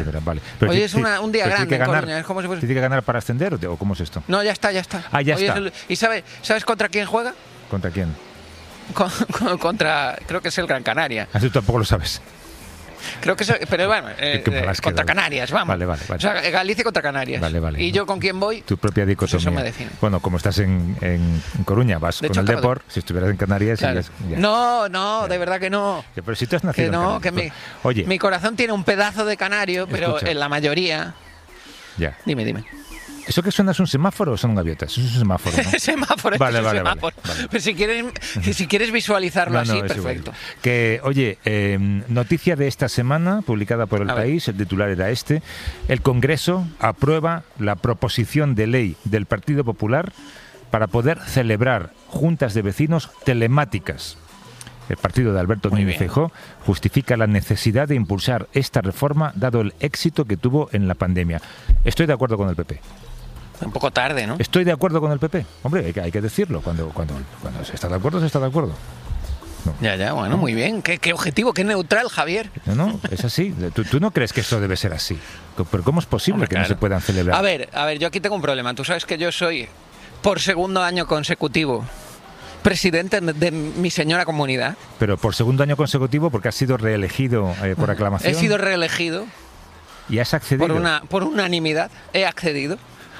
Vale. Pero hoy es un día grande en Coruña. Es como si fuese... ¿Tiene que ganar para ascender o cómo es esto? No, ya está. Ah, ya hoy está. ¿Y sabes contra quién juega? ¿Contra quién? Contra, creo que es el Gran Canaria. Tú tampoco lo sabes. Creo que pero bueno, contra Canarias, vamos. Vale. O sea, Galicia contra Canarias. Vale. ¿Y yo con quién voy? Tu propia dicotomía. Pues eso me define. Bueno, como estás en Coruña, vas con el Depor. Si estuvieras en Canarias... Claro. Ya. No, de verdad que no. Pero si tú has nacido en Canarias. Oye, mi corazón tiene un pedazo de canario, pero en la mayoría... Ya. Dime. ¿Eso que suena es un semáforo o son gaviotas? Es un semáforo, ¿no? semáforo. Vale. Pero si quieres visualizarlo así, perfecto. Oye, noticia de esta semana, publicada por El País, el titular era este: el Congreso aprueba la proposición de ley del Partido Popular para poder celebrar juntas de vecinos telemáticas. El partido de Alberto Núñez Feijóo justifica la necesidad de impulsar esta reforma dado el éxito que tuvo en la pandemia. Estoy de acuerdo con el PP. Un poco tarde, ¿no? Estoy de acuerdo con el PP. Hombre, hay que decirlo. Cuando se está de acuerdo, se está de acuerdo. No. Ya, bueno, muy bien. Qué objetivo, qué neutral, Javier. No, es así. ¿Tú no crees que esto debe ser así? ¿Pero cómo es posible que no se puedan celebrar? A ver, yo aquí tengo un problema. Tú sabes que yo soy, por segundo año consecutivo, presidente de mi señora comunidad. Pero por segundo año consecutivo, porque has sido reelegido por aclamación. He sido reelegido. ¿Y has accedido? Por unanimidad, he accedido.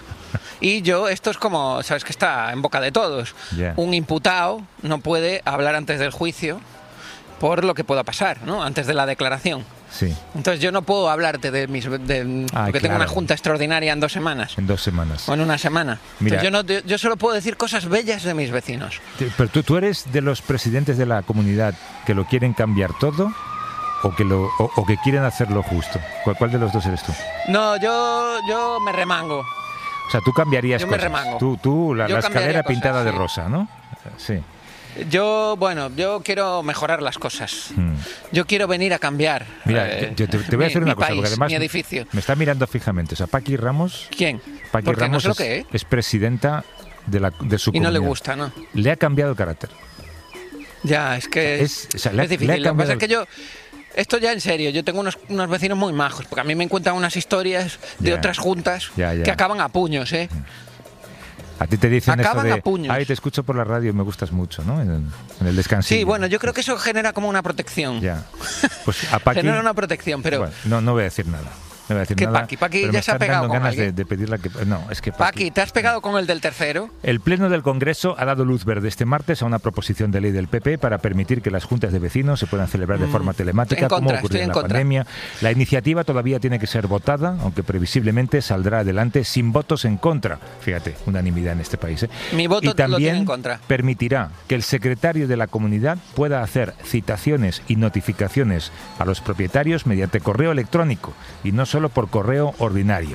Y esto es como, sabes que está en boca de todos. Yeah. Un imputado no puede hablar antes del juicio por lo que pueda pasar, ¿no? Antes de la declaración. Sí. Entonces yo no puedo hablarte porque tengo una junta extraordinaria en 2 semanas. En 2 semanas. O en una semana. Mira, entonces yo solo puedo decir cosas bellas de mis vecinos. Pero tú eres de los presidentes de la comunidad que lo quieren cambiar todo o que quieren hacerlo justo. ¿Cuál de los dos eres tú? No, yo me remango. O sea, tú cambiarías cosas. Yo me remango. Tú la escalera cosas, pintada de sí. rosa, ¿no? Sí. Yo quiero mejorar las cosas. Yo quiero venir a cambiar. Mira, yo te voy a decir una cosa, porque además mi edificio. Me está mirando fijamente. O sea, Paqui Ramos... ¿Quién? Paqui porque Ramos no sé lo que es presidenta de su comunidad. Y no le gusta, ¿no? Le ha cambiado el carácter. Ya, es que es difícil. Lo que pasa es que esto ya en serio, yo tengo unos vecinos muy majos, porque a mí me cuentan unas historias de otras juntas que acaban a puños, ¿eh? A ti te dicen acaban eso a puños. Ay, te escucho por la radio y me gustas mucho, ¿no? En el descansillo. Sí, bueno, yo creo que eso genera como una protección. Ya. Pues a Paqui... genera una protección, pero... Bueno, no voy a decir nada. No voy a decir que nada. Paqui ya se ha pegado con ganas alguien. de pedirla que... No, es que Paqui, ¿te has pegado con el del tercero? El Pleno del Congreso ha dado luz verde este martes a una proposición de ley del PP para permitir que las juntas de vecinos se puedan celebrar de forma telemática, como ocurrió en la pandemia. La iniciativa todavía tiene que ser votada, aunque previsiblemente saldrá adelante sin votos en contra. Fíjate, unanimidad en este país. Mi voto y también lo tiene en contra. Permitirá que el secretario de la comunidad pueda hacer citaciones y notificaciones a los propietarios mediante correo electrónico y no solo por correo ordinario.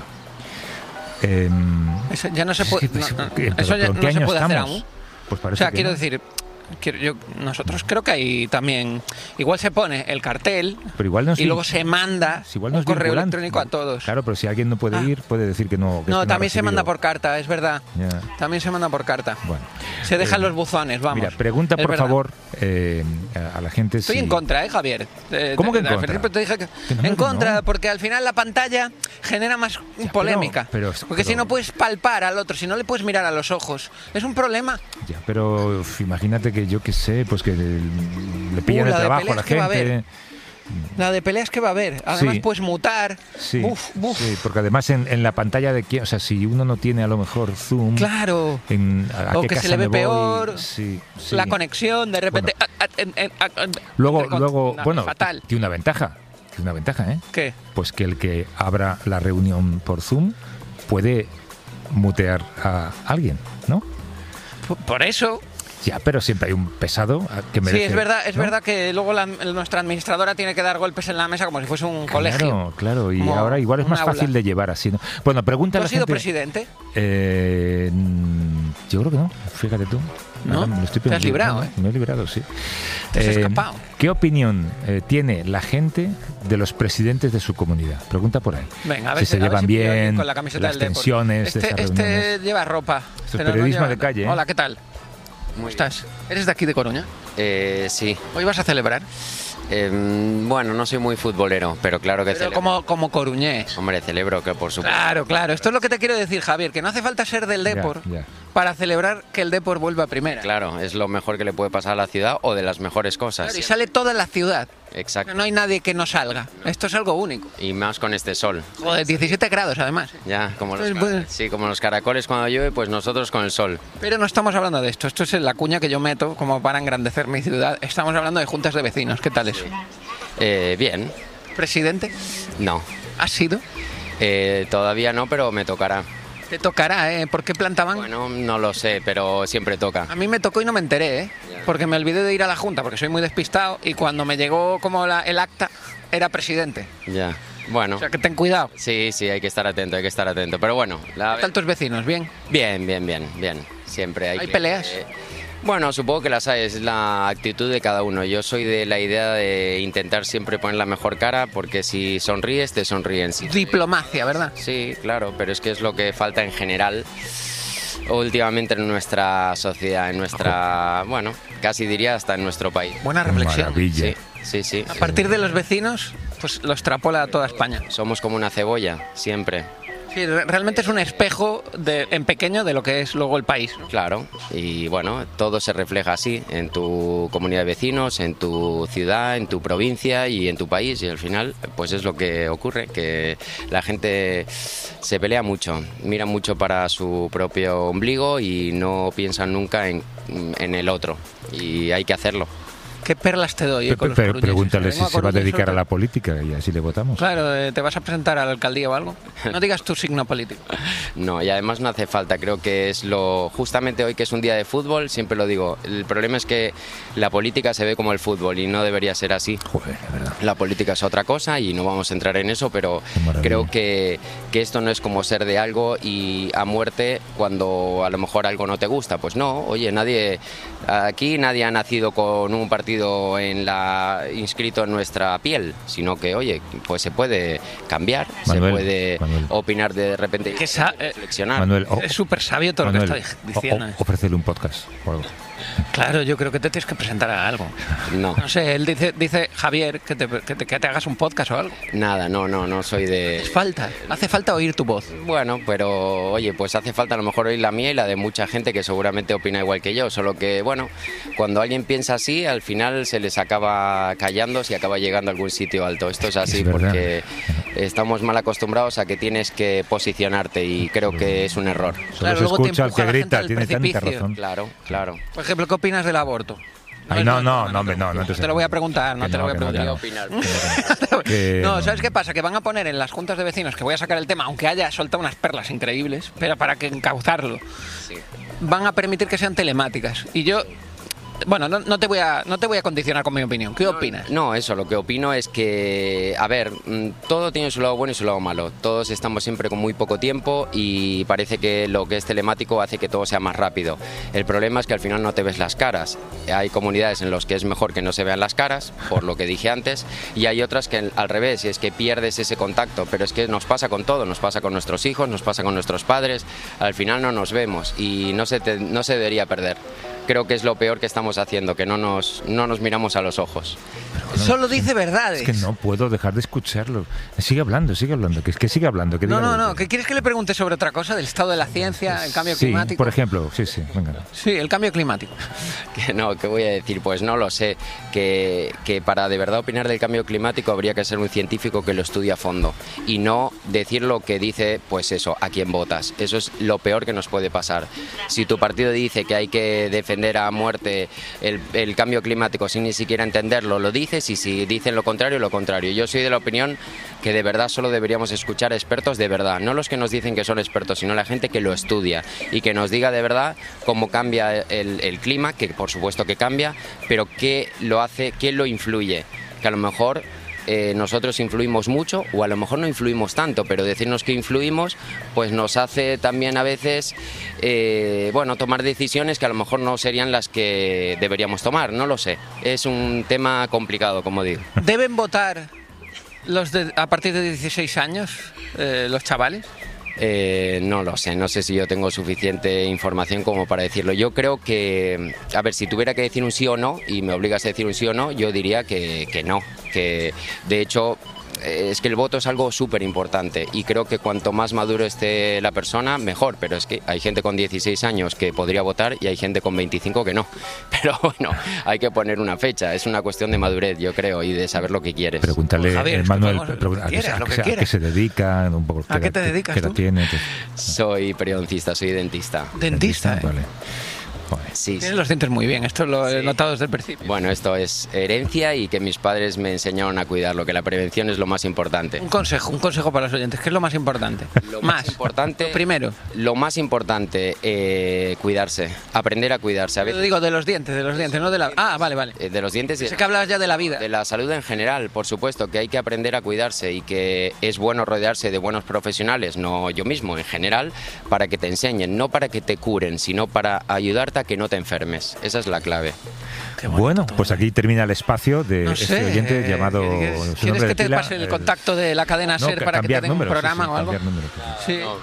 Eso ya no se puede. Eso ya no se puede hacer aún. Pues parece que quiero decir, nosotros creo que hay también. Igual se pone el cartel, pero igual no es, y luego se manda un correo electrónico a todos. Claro, pero si alguien no puede ir, puede decir que no. No, también se manda por carta, es verdad. Yeah. También se manda por carta. Bueno, se dejan los buzones, vamos. Mira, pregunta por favor a la gente. Estoy en contra, Javier. ¿Cómo que en contra? Te dije que en contra, porque al final la pantalla genera más polémica. Porque si no puedes palpar al otro, si no le puedes mirar a los ojos, es un problema. Ya, pero imagínate que yo qué sé, pues que le pillan el trabajo a la gente. La de peleas que va a haber. Además puedes mutar. Sí, sí, porque además en la pantalla de quién, o sea, si uno no tiene a lo mejor zoom. Claro. O que se le ve peor. Sí. La conexión, de repente. Luego, fatal. Tiene una ventaja. ¿Eh? ¿Qué? Pues que el que abra la reunión por Zoom puede mutear a alguien, ¿no? Por eso. Ya, pero siempre hay un pesado que merece... Sí, es verdad que luego nuestra administradora tiene que dar golpes en la mesa como si fuese un colegio. Claro, y ahora igual es más fácil de llevar así, ¿no? Bueno, pregunta a la gente... ¿Tú has sido presidente? Yo creo que no, fíjate tú. ¿No? Te has librado, ¿eh? Me he librado, sí. Te has escapado. ¿Qué opinión tiene la gente de los presidentes de su comunidad? Pregunta por ahí. Venga, a ver si se llevan bien, con la camiseta las tensiones de esas reuniones. Lleva ropa. Esto es periodismo de calle, ¿eh? Hola, ¿qué tal? ¿Cómo estás? ¿Eres de aquí de Coruña? Sí. ¿Hoy vas a celebrar? Bueno, no soy muy futbolero, pero claro que celebro. Como coruñés. Hombre, celebro, que por supuesto. Claro. Esto es lo que te quiero decir, Javier, que no hace falta ser del Depor para celebrar que el Depor vuelva a primera. Claro, es lo mejor que le puede pasar a la ciudad o de las mejores cosas. Claro, y sale toda la ciudad. Exacto. No hay nadie que no salga. Esto es algo único. Y más con este sol. Joder, 17 grados además. Ya, como los caracoles cuando llueve, pues nosotros con el sol. Pero no estamos hablando de esto. Esto es la cuña que yo meto como para engrandecer mi ciudad. Estamos hablando de juntas de vecinos. ¿Qué tal eso? Bien. ¿Presidente? No. ¿Has sido? Todavía no, pero me tocará. Te tocará, ¿eh? ¿Por qué plantaban? Bueno, no lo sé, pero siempre toca. A mí me tocó y no me enteré, ¿eh? Porque me olvidé de ir a la junta, porque soy muy despistado, y cuando me llegó como el acta, era presidente. Ya, bueno. O sea, que ten cuidado. Sí, hay que estar atento, Pero bueno... ¿Qué tal tus vecinos? ¿Bien? Bien. Siempre ¿Hay peleas? Bueno, supongo que las hay, es la actitud de cada uno. Yo soy de la idea de intentar siempre poner la mejor cara, porque si sonríes, te sonríen. Diplomacia, ¿verdad? Sí, claro, pero es que es lo que falta en general últimamente en nuestra sociedad, bueno, casi diría hasta en nuestro país. Buena reflexión. Maravilla. Sí. A partir de los vecinos, pues lo extrapola a toda España. Somos como una cebolla, siempre. Sí, realmente es un espejo en pequeño de lo que es luego el país, ¿no? Claro, y bueno, todo se refleja así, en tu comunidad de vecinos, en tu ciudad, en tu provincia y en tu país, y al final pues es lo que ocurre, que la gente se pelea mucho, mira mucho para su propio ombligo y no piensan nunca en el otro, y hay que hacerlo. ¿Qué perlas te doy? Pregúntale si se va a dedicar a la política y así le votamos. Claro, ¿te vas a presentar a la alcaldía o algo? No digas tu signo político. No, y además no hace falta, creo que es justamente hoy que es un día de fútbol, siempre lo digo, el problema es que la política se ve como el fútbol y no debería ser así. Joder, la verdad. La política es otra cosa y no vamos a entrar en eso, pero creo que esto no es como ser de algo y a muerte cuando a lo mejor algo no te gusta. Pues no, oye, aquí nadie ha nacido con un partido inscrito en nuestra piel, sino que, oye, pues se puede cambiar, Manuel, se puede opinar de repente, reflexionar. Manuel, es súper sabio todo lo que está diciendo. Ofrécele un podcast o algo. Claro, yo creo que te tienes que presentar a algo. No sé, él dice Javier, que te hagas un podcast o algo. Nada, no soy de... Hace falta oír tu voz. Bueno, pero oye, pues hace falta a lo mejor oír la mía y la de mucha gente que seguramente opina igual que yo, solo que, bueno, cuando alguien piensa así, al final se les acaba callando y acaba llegando a algún sitio alto. Esto es así porque estamos mal acostumbrados a que tienes que posicionarte y creo que es un error. Claro, luego se escucha al que grita, tiene tanta razón. Claro. Por ejemplo, ¿qué opinas del aborto? Ay, no, te lo voy a preguntar, no te lo voy a preguntar. Opinar. No, ¿sabes qué pasa? Que van a poner en las juntas de vecinos, que voy a sacar el tema, aunque haya soltado unas perlas increíbles, pero para que encauzarlo, van a permitir que sean telemáticas. Y yo... Bueno, no te voy a condicionar con mi opinión. ¿Qué opinas? No, eso, lo que opino es que, a ver, todo tiene su lado bueno y su lado malo. Todos estamos siempre con muy poco tiempo y parece que lo que es telemático hace que todo sea más rápido. El problema es que al final no te ves las caras. Hay comunidades en las que es mejor que no se vean las caras, por lo que dije antes, y hay otras que al revés, y es que pierdes ese contacto. Pero es que nos pasa con todo, nos pasa con nuestros hijos, nos pasa con nuestros padres. Al final no nos vemos y no se debería perder. Creo que es lo peor que estamos haciendo, que no nos miramos a los ojos. Solo dice verdades. Es que no puedo dejar de escucharlo. Sigue hablando, que sigue hablando. Que no. ¿Qué quieres que le pregunte sobre otra cosa? ¿Del estado de la ciencia, el cambio climático? Sí, por ejemplo, venga. Sí, el cambio climático. ¿Qué voy a decir? Pues no lo sé. Que para de verdad opinar del cambio climático habría que ser un científico que lo estudie a fondo y no decir lo que dice, pues eso, a quién votas. Eso es lo peor que nos puede pasar. Si tu partido dice que hay que defender a muerte el cambio climático sin ni siquiera entenderlo, lo dices, y si dicen lo contrario, lo contrario. Yo soy de la opinión que de verdad solo deberíamos escuchar a expertos de verdad, no los que nos dicen que son expertos, sino la gente que lo estudia y que nos diga de verdad cómo cambia el clima, que por supuesto que cambia, pero qué lo hace, quién lo influye, que a lo mejor nosotros influimos mucho o a lo mejor no influimos tanto, pero decirnos que influimos pues nos hace también a veces tomar decisiones que a lo mejor no serían las que deberíamos tomar, no lo sé, es un tema complicado, como digo. ¿Deben votar a partir de 16 años los chavales? No lo sé, no sé si yo tengo suficiente información como para decirlo. Yo creo que, a ver, si tuviera que decir un sí o no y me obligas a decir un sí o no, yo diría que no, que de hecho es que el voto es algo súper importante y creo que cuanto más maduro esté la persona, mejor, pero es que hay gente con 16 años que podría votar y hay gente con 25 que no. Pero bueno, hay que poner una fecha, es una cuestión de madurez, yo creo, y de saber lo que quieres. Pregúntale, Javier, Manuel, a qué se dedica, un poco. ¿A qué te dedicas qué tú? Tiene, Soy periodoncista, soy dentista. Dentista, Vale. Sí, tienes los dientes muy bien, esto lo he notado desde el principio. Bueno, esto es herencia y que mis padres me enseñaron a cuidarlo, que la prevención es lo más importante. Un consejo para los oyentes, ¿qué es lo más importante? Lo más importante, primero. Lo más importante, cuidarse, aprender a cuidarse. A veces, Yo digo de los dientes, no de la... Ah, vale. de los dientes y Sé que hablabas ya de la vida. de la salud en general, por supuesto, que hay que aprender a cuidarse y que es bueno rodearse de buenos profesionales, no yo mismo, en general, para que te enseñen, no para que te curen, sino para ayudarte a que no te enfermes. Esa es la clave. Bueno, pues aquí termina el espacio de este oyente llamado... ¿Quieres que te pase el contacto de la cadena SER para que te den un programa o algo? Sí. No.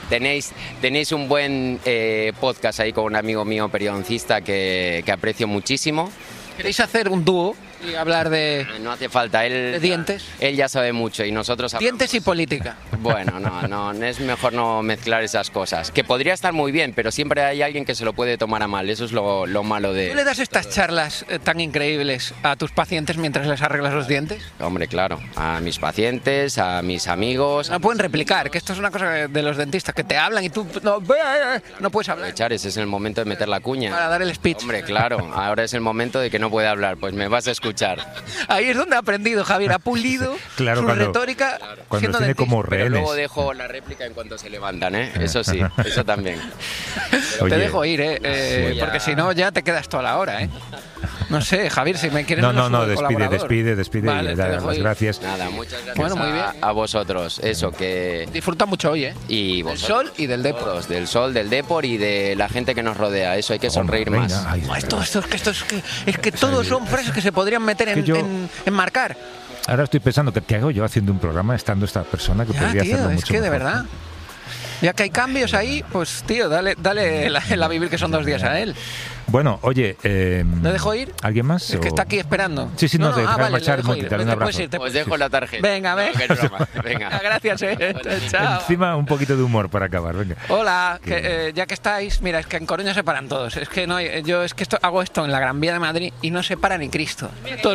Tenéis un buen podcast ahí con un amigo mío periodoncista que aprecio muchísimo. ¿Queréis hacer un dúo y hablar de... No hace falta, él... ¿De dientes? Él ya sabe mucho y nosotros... Dientes y política. Bueno, no, es mejor no mezclar esas cosas. Que podría estar muy bien, pero siempre hay alguien que se lo puede tomar a mal. Eso es lo malo de... ¿Tú le das estas charlas tan increíbles a tus pacientes mientras les arreglas los dientes? Hombre, claro. A mis pacientes, a mis amigos... No pueden replicar, que esto es una cosa de los dentistas, que te hablan y tú no puedes hablar. Ese es el momento de meter la cuña. Para dar el speech. Hombre, claro. Ahora es el momento de que no puede hablar. Pues me vas a escuchar. Ahí es donde ha aprendido, Javier. Ha pulido su retórica cuando tiene como rehenes. Pero luego dejo la réplica en cuanto se levantan, ¿eh? Eso sí, eso también. Te dejo ir, porque si no ya te quedas toda la hora, ¿eh? No sé, Javier, si me quieres... No, despide vale, y dar las gracias. Nada, muchas gracias. Bueno, muy bien. A vosotros, eso, que... Disfruta mucho hoy, ¿eh? Y del sol y del Depor. Del sol, del Depor y de la gente que nos rodea, eso, hay que sonreír más. Es que todos son frases que se podrían meter en marcar. Ahora estoy pensando, ¿qué hago yo haciendo un programa estando esta persona que podría hacerlo mucho es que de mejor? verdad... Ya que hay cambios ahí, pues tío, dale la vivir que son 2 días a él. Bueno, oye... ¿Le dejo ir? ¿Alguien más? Es que está aquí esperando. Sí, no, déjame marchar, le darle un abrazo. Os dejo la tarjeta. Venga, no, que es broma. Venga. Gracias, chao. Encima un poquito de humor para acabar, venga. Hola, ya que estáis, mira, es que en Coruña se paran todos. Es que no hay, yo es que hago esto en la Gran Vía de Madrid y no se para ni Cristo. Todos,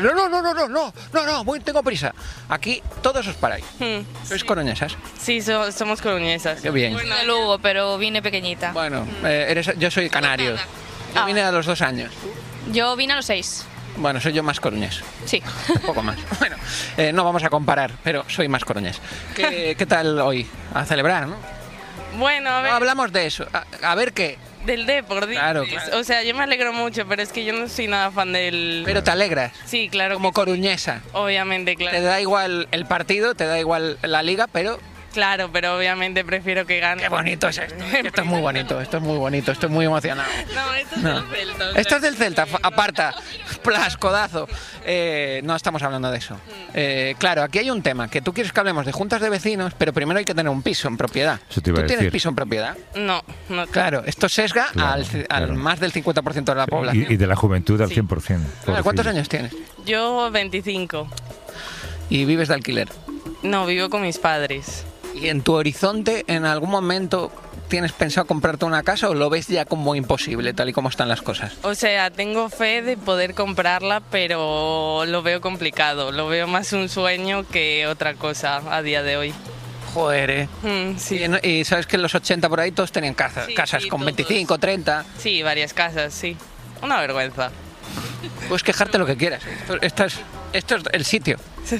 no, tengo prisa. Aquí todos os paráis. ¿Sois coruñesas? Sí, somos coruñesas. Qué bien. Bueno, de Lugo, pero vine pequeñita. Bueno, yo soy canario. Yo vine a los 2 años. Yo vine a los 6. Bueno, soy yo más coruñés. Sí. Un poco más. Bueno, no vamos a comparar, pero soy más coruñés. ¿Qué tal hoy? A celebrar, ¿no? Bueno, a ver. No hablamos de eso. A ver qué. Del Depor, claro. O sea, yo me alegro mucho, pero es que yo no soy nada fan del... Pero te alegras. Sí, claro. Como coruñesa. Obviamente, claro. Te da igual el partido, te da igual la liga, pero... Claro, pero obviamente prefiero que gane. Qué bonito es esto. Esto es muy bonito, estoy muy emocionado. No, esto es del Celta. Esto es del Celta, aparta, plas, codazo. No estamos hablando de eso. Claro, aquí hay un tema, que tú quieres que hablemos de juntas de vecinos, pero primero hay que tener un piso en propiedad. Eso te iba a ¿Tú decir. tienes piso en propiedad? No. Claro, esto sesga al más del 50% de la población. Y de la juventud al Sí. 100%. Claro, ¿cuántos años tienes? Yo 25. Y vives de alquiler. No, vivo con mis padres. ¿Y en tu horizonte, en algún momento, tienes pensado comprarte una casa o lo ves ya como imposible, tal y como están las cosas? O sea, tengo fe de poder comprarla, pero lo veo complicado. Lo veo más un sueño que otra cosa a día de hoy. Joder, Sí. Y sabes que en los 80 por ahí todos tenían casas, Sí, casas sí, con todos. 25, 30. Sí, varias casas, sí. Una vergüenza. Puedes quejarte lo que quieras. Esto es el sitio.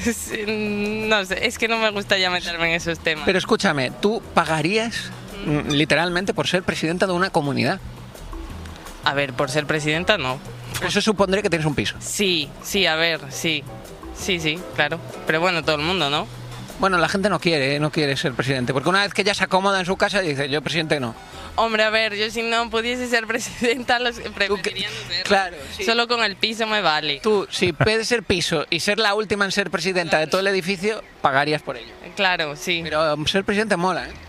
No sé, es que no me gusta ya meterme en esos temas. Pero escúchame, ¿tú pagarías literalmente por ser presidenta de una comunidad? A ver, por ser presidenta, no. Eso supondría que tienes un piso. Sí, a ver, sí. Sí, claro. Pero bueno, todo el mundo, ¿no? Bueno, la gente no quiere ser presidente, porque una vez que ya se acomoda en su casa dice, yo presidente no. Hombre, a ver, yo si no pudiese ser presidenta, preferiría no serlo. Claro, sí. Solo con el piso me vale. Tú, si puedes ser piso y ser la última en ser presidenta de todo el edificio, pagarías por ello. Claro, sí. Pero ser presidente mola, ¿eh?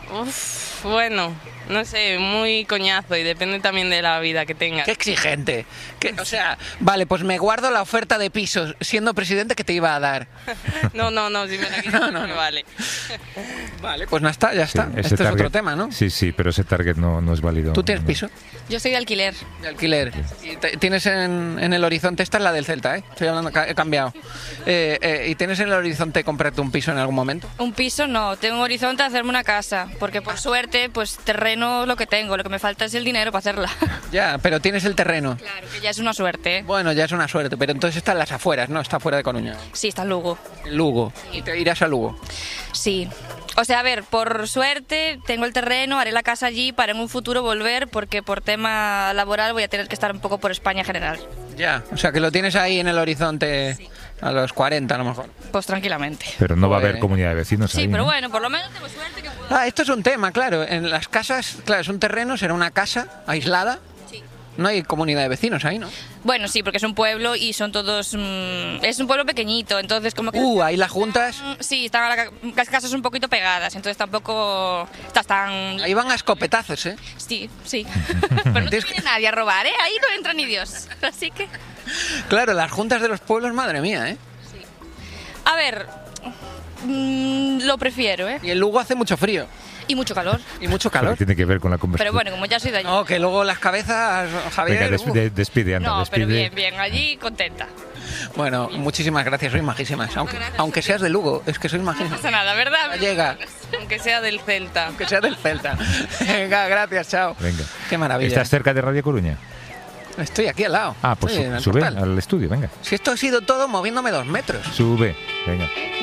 Bueno, no sé, muy coñazo y depende también de la vida que tengas. Qué exigente. O sea, vale, pues me guardo la oferta de pisos siendo presidente que te iba a dar. No, si me la quitas, no me vale. Vale, pues no está, ya está. Sí, Este target, es otro tema, ¿no? Sí, pero ese target no es válido. ¿Tú tienes piso? Yo soy de alquiler. De alquiler. Y tienes en el horizonte, esta es la del Celta, ¿eh? Estoy hablando, he cambiado. ¿Y tienes en el horizonte comprarte un piso en algún momento? Un piso no, tengo un horizonte de hacerme una casa, porque por suerte, pues terreno lo que tengo, lo que me falta es el dinero para hacerla. Ya, pero tienes el terreno. Claro, que ya es una suerte, ¿eh? Bueno, ya es una suerte, pero entonces está en las afueras, ¿no? Está fuera de Coruña. Sí, está en Lugo. En Lugo. Y te irás a Lugo. Sí. O sea, a ver, por suerte tengo el terreno, haré la casa allí para en un futuro volver, porque por tema laboral voy a tener que estar un poco por España en general. Ya, o sea que lo tienes ahí en el horizonte. Sí. A los 40 a lo mejor. Pues tranquilamente. Pero no va a haber comunidad de vecinos ahí, Sí, pero ¿no? bueno, por lo menos tengo suerte que puedo... Esto es un tema, claro. En las casas, claro, es un terreno, será una casa aislada. Sí. No hay comunidad de vecinos ahí, ¿no? Bueno, sí, porque es un pueblo y son todos... es un pueblo pequeñito, entonces como que... ahí las juntas... Sí, están las casas un poquito pegadas, entonces tampoco... Están... Ahí van a escopetazos, ¿eh? Sí. Pero no te viene nadie a robar, ¿eh? Ahí no entra ni Dios. Así que... Claro, las juntas de los pueblos, madre mía, ¿eh? Sí. A ver... lo prefiero, ¿eh? Y en Lugo hace mucho frío. Y mucho calor. Y mucho calor. Pero tiene que ver con la conversación. Pero bueno, como ya soy de allí... No, que luego las cabezas, Javier... Venga, despide, anda, No, despide. pero bien, allí contenta. Bueno, muchísimas gracias, sois majísimas. Aunque seas de Lugo, es que sois No majísimas. pasa nada, ¿verdad? Llega. Aunque sea del Celta. Aunque sea del Celta. Venga, gracias, chao. Venga. Qué maravilla. ¿Estás cerca de Radio Coruña? Estoy aquí al lado. Pues Estoy en el sube portal. al estudio, venga. Si esto ha sido todo moviéndome 2 metros. Sube, venga.